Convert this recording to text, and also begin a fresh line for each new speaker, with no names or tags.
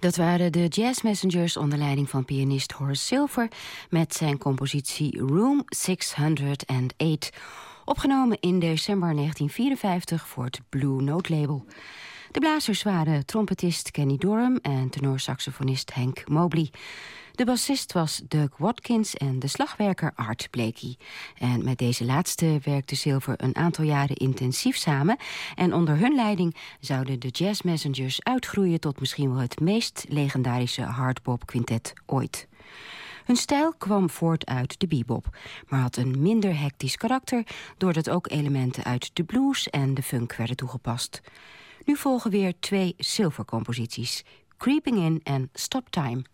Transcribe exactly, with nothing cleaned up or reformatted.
Dat waren de Jazz Messengers onder leiding van pianist Horace Silver met zijn compositie Room zeshonderdacht, opgenomen in december negentien vierenvijftig voor het Blue Note label. De blazers waren trompetist Kenny Dorham en tenorsaxofonist Hank Mobley. De bassist was Doug Watkins en de slagwerker Art Blakey. En met deze laatste werkte Silver een aantal jaren intensief samen. En onder hun leiding zouden de Jazz Messengers uitgroeien tot misschien wel het meest legendarische hardbop quintet ooit. Hun stijl kwam voort uit de bebop, maar had een minder hectisch karakter, doordat ook elementen uit de blues en de funk werden toegepast. Nu volgen weer twee Silver-composities, Creeping In en Stop Time.